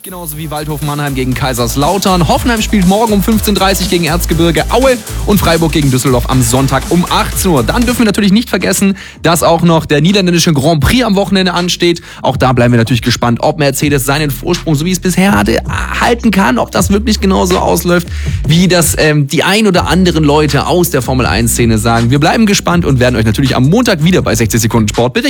Genauso wie Waldhof Mannheim gegen Kaiserslautern. Hoffenheim spielt morgen um 15:30 Uhr gegen Erzgebirge Aue und Freiburg gegen Düsseldorf am Sonntag um 18 Uhr. Dann dürfen wir natürlich nicht vergessen, dass auch noch der niederländische Grand Prix am Wochenende ansteht. Auch da bleiben wir natürlich gespannt, ob Mercedes seinen Vorsprung, so wie es bisher hatte, halten kann, ob das wirklich genauso ausläuft, wie das die ein oder anderen Leute aus der Formel-1-Szene sagen. Wir bleiben gespannt und werden euch natürlich am Montag wieder bei 60 Sekunden Sport berichten.